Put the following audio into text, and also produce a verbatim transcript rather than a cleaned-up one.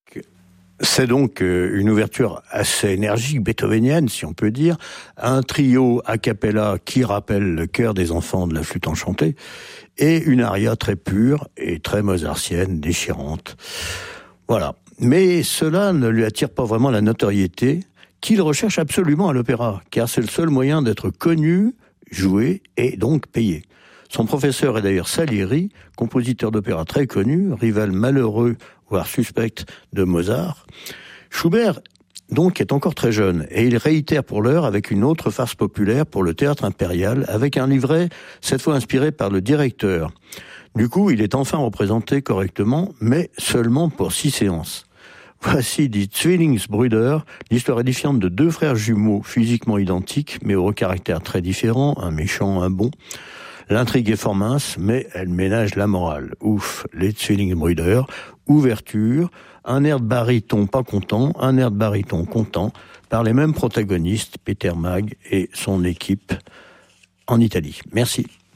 C'est donc une ouverture assez énergique, beethovenienne, si on peut dire. Un trio a cappella qui rappelle le cœur des enfants de la flûte enchantée. Et une aria très pure et très mozartienne, déchirante. Voilà. Mais cela ne lui attire pas vraiment la notoriété qu'il recherche absolument à l'opéra, car c'est le seul moyen d'être connu, joué et donc payé. Son professeur est d'ailleurs Salieri, compositeur d'opéra très connu, rival malheureux, voire suspect de Mozart. Schubert, donc, est encore très jeune, et il réitère pour l'heure avec une autre farce populaire pour le théâtre impérial, avec un livret, cette fois inspiré par le directeur. Du coup, il est enfin représenté correctement, mais seulement pour six séances. Voici Die Zwillingsbrüder, l'histoire édifiante de deux frères jumeaux physiquement identiques, mais au caractère très différent, un méchant, un bon. L'intrigue est fort mince, mais elle ménage la morale. Ouf, les Zwillingsbrüder, ouverture, un air de baryton pas content, un air de baryton content, par les mêmes protagonistes, Peter Maag et son équipe en Italie. Merci.